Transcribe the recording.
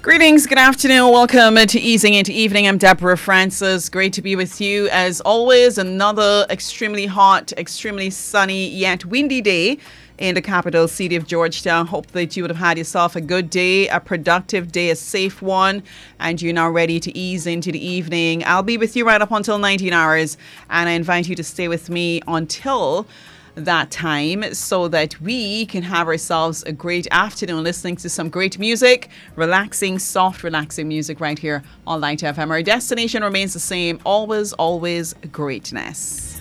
Greetings, good afternoon, welcome to Easing into Evening. I'm Deborah Francis. Great to be with you as always. Another extremely hot, extremely sunny yet windy day in the capital city of Georgetown. Hope that you would have had yourself a good day, a productive day, a safe one, and you're now ready to ease into the evening. I'll be with you right up until 19 hours, and I invite you to stay with me until that time so that we can have ourselves a great afternoon listening to some great music, relaxing, soft, relaxing music right here on Light FM. Our destination remains the same, always, always greatness.